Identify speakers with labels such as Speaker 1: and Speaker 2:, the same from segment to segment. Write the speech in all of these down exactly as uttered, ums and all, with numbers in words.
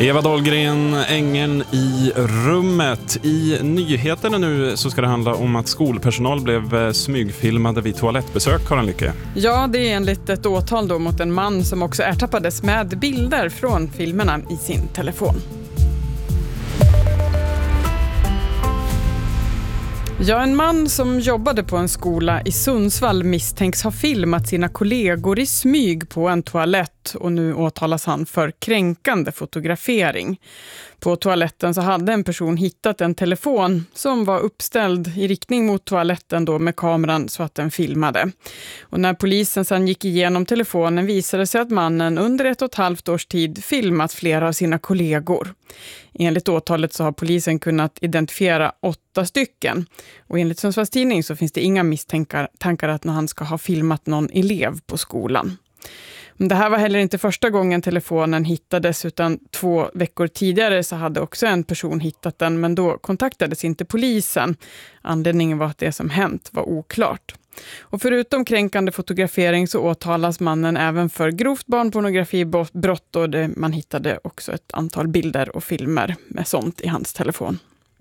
Speaker 1: Eva Dahlgren, ängeln i rummet. I nyheterna nu så ska det handla om att skolpersonal blev smygfilmade vid toalettbesök, Karin Lycke.
Speaker 2: Ja, det är enligt ett åtal då mot en man som också ertappades med bilder från filmerna i sin telefon. Ja, en man som jobbade på en skola i Sundsvall misstänks ha filmat sina kollegor i smyg på en toalett och nu åtalas han för kränkande fotografering. På toaletten så hade en person hittat en telefon som var uppställd i riktning mot toaletten då med kameran så att den filmade. Och när polisen sedan gick igenom telefonen visade sig att mannen under ett och ett halvt års tid filmat flera av sina kollegor. Enligt åtalet så har polisen kunnat identifiera åtta stycken. Och enligt Sundsvalls tidning så finns det inga misstankar att han ska ha filmat någon elev på skolan. Det här var heller inte första gången telefonen hittades, utan två veckor tidigare så hade också en person hittat den, men då kontaktades inte polisen. Anledningen var att det som hänt var oklart. Och förutom kränkande fotografering så åtalas mannen även för grovt barnpornografibrott och det, man hittade också ett antal bilder och filmer med sånt i hans telefon.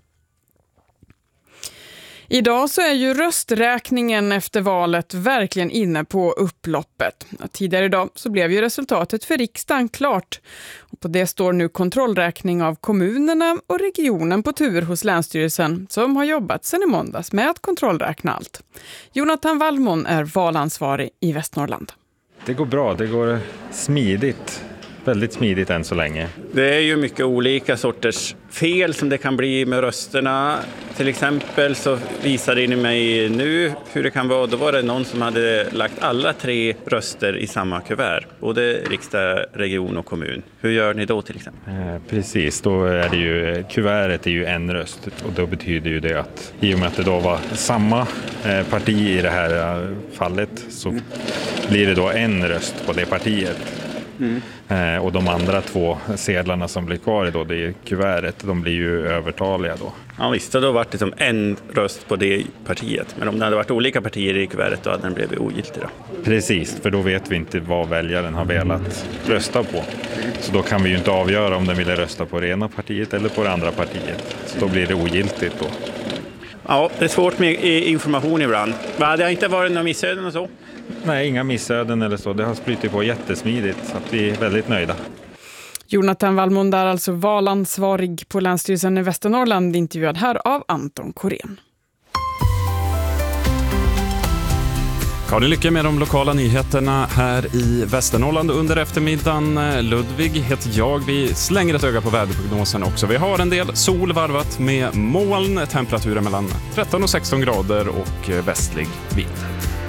Speaker 2: Idag så är ju rösträkningen efter valet verkligen inne på upploppet. Tidigare idag så blev ju resultatet för riksdagen klart. Och på det står nu kontrollräkning av kommunerna och regionen på tur hos Länsstyrelsen som har jobbat sedan i måndags med att kontrollräkna allt. Jonathan Wallmon är valansvarig i Västernorrland.
Speaker 3: Det går bra, det går smidigt. Väldigt smidigt än så länge.
Speaker 4: Det är ju mycket olika sorters fel som det kan bli med rösterna. Till exempel så visade ni mig nu hur det kan vara. Då var det någon som hade lagt alla tre röster i samma kuvert. Både riksdag, region och kommun. Hur gör ni då till exempel?
Speaker 3: Eh, precis, då är det ju, kuvertet är ju en röst. Och då betyder ju det att i och med att det då var samma eh, parti i det här eh, fallet så blir det då en röst på det partiet. Mm. Eh, och de andra två sedlarna som blir kvar då, det är kuvertet, de blir ju övertaliga då.
Speaker 4: Ja visst, då var det som en röst på det partiet. Men om det hade varit olika partier i kuvertet då hade den blivit ogiltig då.
Speaker 3: Precis, för då vet vi inte vad väljaren har velat rösta på. Så då kan vi ju inte avgöra om den ville rösta på det ena partiet eller på det andra partiet. Så då blir det ogiltigt då.
Speaker 4: Ja, det är svårt med information ibland. Det har inte varit några missöden och så?
Speaker 3: Nej, inga missöden eller så. Det har sprutit på jättesmidigt så att vi är väldigt nöjda.
Speaker 2: Jonathan Wallmon är alltså valansvarig på Länsstyrelsen i Västernorrland, intervjuad här av Anton Korén.
Speaker 1: Karin Lycke med de lokala nyheterna här i Västernorrland under eftermiddagen. Ludvig heter jag. Vi slänger ett öga på väderprognosen också. Vi har en del sol varvat med moln, temperaturer mellan tretton och sexton grader och västlig vind.